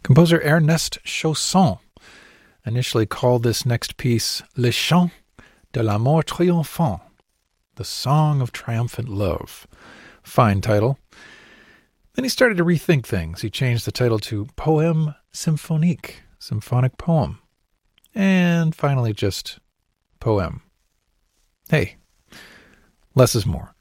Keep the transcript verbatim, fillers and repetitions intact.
Composer Ernest Chausson initially called this next piece Le Chant de l'amour triomphant, the Song of Triumphant Love. Fine title. Then he started to rethink things. He changed the title to Poème symphonique, symphonic poem. And finally just Poème. Hey, less is more.